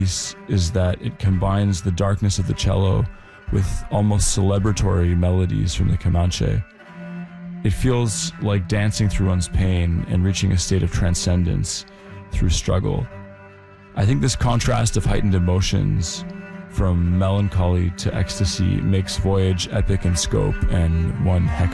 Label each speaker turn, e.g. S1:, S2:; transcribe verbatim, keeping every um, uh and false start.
S1: piece is that it combines the darkness of the cello with almost celebratory melodies from the Comanche. It feels like dancing through one's pain and reaching a state of transcendence through struggle. I think this contrast of heightened emotions, from melancholy to ecstasy, makes Voyage epic in scope and one heck